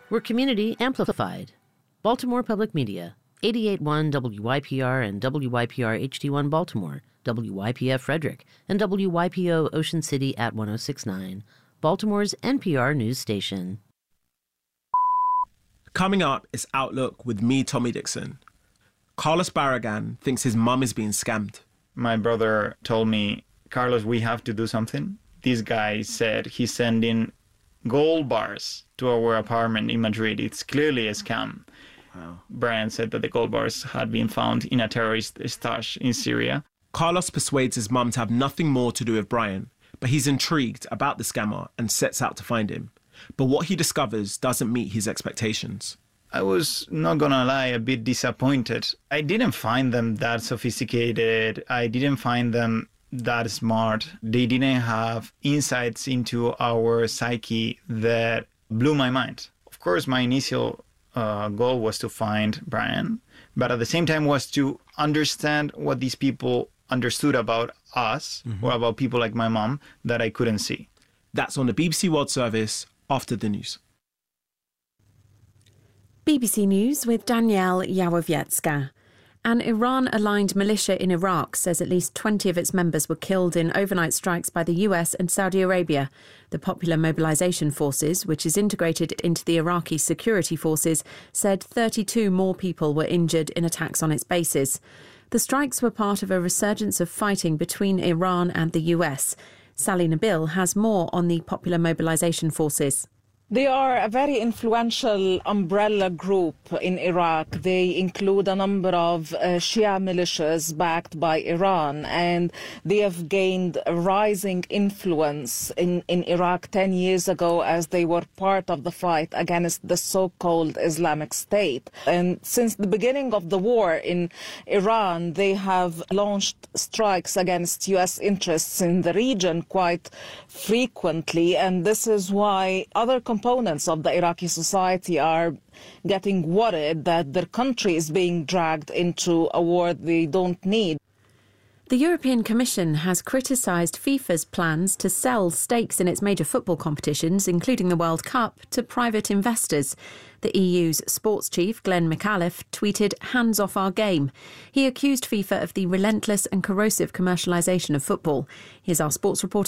We're community amplified. Baltimore Public Media, 88.1 WYPR and WYPR HD1 Baltimore, WYPF Frederick, and WYPO Ocean City at 106.9, Baltimore's NPR news station. Coming up is Outlook with me, Tommy Dixon. Carlos Barragan thinks his mum is being scammed. My brother told me, Carlos, we have to do something. This guy said he's sending gold bars to our apartment in Madrid. It's clearly a scam. Wow. Brian said that the gold bars had been found in a terrorist stash in Syria. Carlos persuades his mum to have nothing more to do with Brian, but he's intrigued about the scammer and sets out to find him. But what he discovers doesn't meet his expectations. I was, not gonna lie, a bit disappointed. I didn't find them that sophisticated. I didn't find them that smart. They didn't have insights into our psyche that blew my mind. Of course, my initial goal was to find Brian, but at the same time was to understand what these people understood about us or about people like my mom that I couldn't see. That's on the BBC World Service after the news. BBC News with Danielle Yawowiecka. An Iran-aligned militia in Iraq says at least 20 of its members were killed in overnight strikes by the US and Saudi Arabia. The Popular Mobilization Forces, which is integrated into the Iraqi security forces, said 32 more people were injured in attacks on its bases. The strikes were part of a resurgence of fighting between Iran and the US. Sally Nabil has more on the Popular Mobilization Forces. They are a very influential umbrella group in Iraq. They include a number of Shia militias backed by Iran, and they have gained a rising influence in Iraq 10 years ago as they were part of the fight against the so-called Islamic State. And since the beginning of the war in Iran, they have launched strikes against U.S. interests in the region quite frequently, and this is why other components of the Iraqi society are getting worried that their country is being dragged into a war they don't need. The European Commission has criticised FIFA's plans to sell stakes in its major football competitions, including the World Cup, to private investors. The EU's sports chief, Glenn McAuliffe, tweeted, "Hands off our game." He accused FIFA of the relentless and corrosive commercialisation of football. Here's our sports reporter